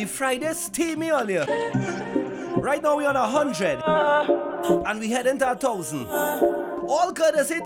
The Friday steamy earlier. Right now we're on 100. And we head into 1,000. All courtesy